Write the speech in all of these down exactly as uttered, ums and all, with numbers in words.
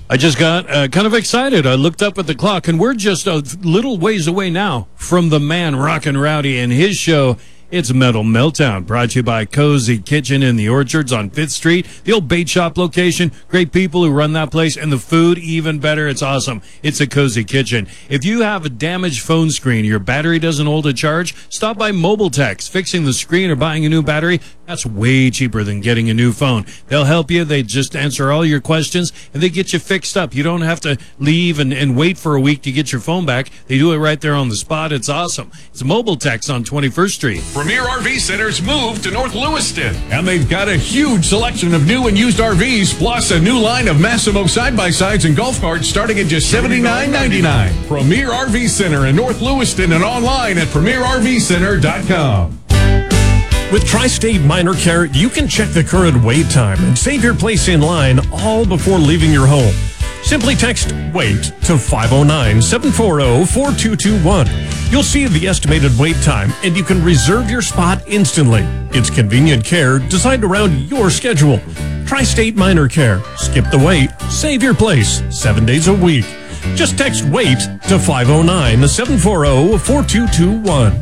I just got uh, kind of excited. I looked up at the clock, and we're just a little ways away now from the man, Rockin' Rowdy, and his show. It's Metal Meltdown, brought to you by Cozy Kitchen in the Orchards on fifth street, the old bait shop location. Great people who run that place, and the food even better. It's awesome. It's a Cozy Kitchen. If you have a damaged phone screen, your battery doesn't hold a charge, stop by Mobile Text. Fixing the screen or buying a new battery, that's way cheaper than getting a new phone. They'll help you. They just answer all your questions, and they get you fixed up. You don't have to leave and, and wait for a week to get your phone back. They do it right there on the spot. It's awesome. It's Mobile Text on twenty-first street. Premier R V Center's moved to North Lewiston, and they've got a huge selection of new and used R Vs, plus a new line of Massimo side-by-sides and golf carts starting at just seventy-nine ninety-nine. Premier R V Center in North Lewiston and online at premier r v center dot com. With Tri-State Minor Care, you can check the current wait time and save your place in line all before leaving your home. Simply text WAIT to five oh nine, seven four zero, four two two one. You'll see the estimated wait time, and you can reserve your spot instantly. It's convenient care designed around your schedule. Tri-State Minor Care. Skip the wait. Save your place. Seven days a week. Just text WAIT to five oh nine, seven four zero, four two two one.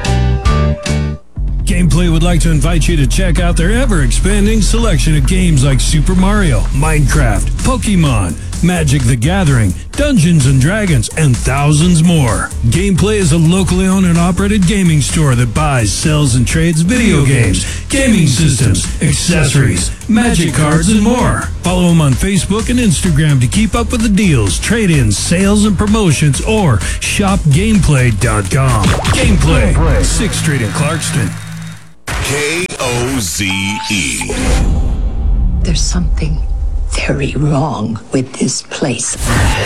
Gameplay would like to invite you to check out their ever-expanding selection of games like Super Mario, Minecraft, Pokemon, Magic the Gathering, Dungeons and Dragons, and thousands more. Gameplay is a locally owned and operated gaming store that buys, sells, and trades video games, gaming systems, accessories, magic cards, and more. Follow them on Facebook and Instagram to keep up with the deals, trade-ins, sales, and promotions, or shop gameplay dot com. Gameplay, sixth street in Clarkston. K O Z E. There's something very wrong with this place.